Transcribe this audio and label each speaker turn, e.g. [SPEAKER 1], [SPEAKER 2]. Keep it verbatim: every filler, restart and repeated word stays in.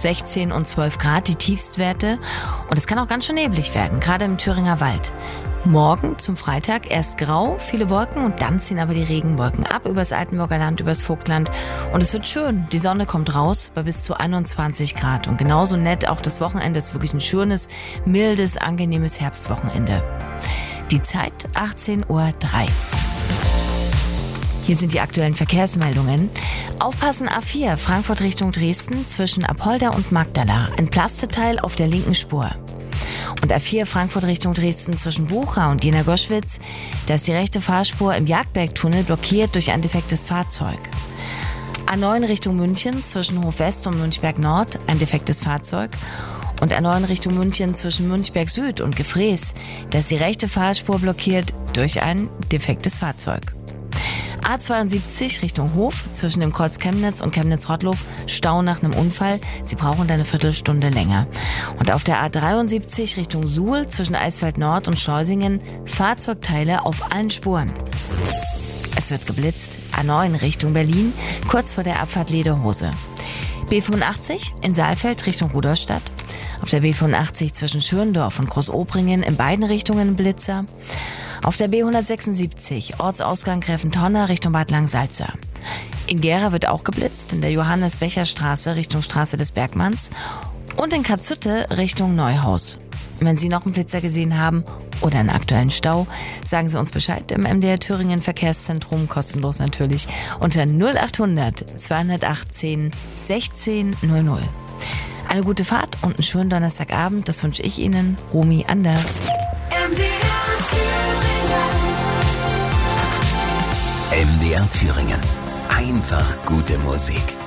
[SPEAKER 1] sechzehn und zwölf Grad, die Tiefstwerte. Und es kann auch ganz schön neblig werden, gerade im Thüringer Wald. Morgen zum Freitag erst grau, viele Wolken und dann ziehen aber die Regenwolken ab übers Altenburger Land, übers Vogtland. Und es wird schön. Die Sonne kommt raus bei bis zu einundzwanzig Grad. Und genauso nett auch das Wochenende ist wirklich ein schönes, mildes, angenehmes Herbstwochenende. Die Zeit achtzehn Uhr drei. Hier sind die aktuellen Verkehrsmeldungen. Aufpassen A vier, Frankfurt Richtung Dresden zwischen Apolda und Magdala. Ein Plasteteil auf der linken Spur. Und A vier Frankfurt Richtung Dresden zwischen Bucha und Jena-Goschwitz. Da ist die rechte Fahrspur im Jagdbergtunnel blockiert durch ein defektes Fahrzeug. A neun Richtung München zwischen Hof-West und Münchberg Nord. Ein defektes Fahrzeug. Und A neun Richtung München zwischen Münchberg Süd und Gefrees. Da ist die rechte Fahrspur blockiert durch ein defektes Fahrzeug. A zweiundsiebzig Richtung Hof zwischen dem Kreuz Chemnitz und Chemnitz-Rottlow, Stau nach einem Unfall. Sie brauchen eine Viertelstunde länger. Und auf der A dreiundsiebzig Richtung Suhl zwischen Eisfeld Nord und Schleusingen Fahrzeugteile auf allen Spuren. Es wird geblitzt. A neun Richtung Berlin, kurz vor der Abfahrt Lederhose. B fünfundachtzig in Saalfeld Richtung Rudolstadt. Auf der B fünfundachtzig zwischen Schörndorf und Großobringen in beiden Richtungen Blitzer. Auf der B hundertsechsundsiebzig Ortsausgang Gräfentonner Richtung Bad Langsalza. In Gera wird auch geblitzt, in der Johannes-Becher-Straße Richtung Straße des Bergmanns und in Katzhütte Richtung Neuhaus. Wenn Sie noch einen Blitzer gesehen haben oder einen aktuellen Stau, sagen Sie uns Bescheid im M D R Thüringen Verkehrszentrum, kostenlos natürlich, unter null achthundert zweihundertachtzehn sechzehn null null. Eine gute Fahrt und einen schönen Donnerstagabend, das wünsche ich Ihnen, Romy Anders.
[SPEAKER 2] M D R Thüringen.
[SPEAKER 3] M D R Thüringen. Einfach gute Musik.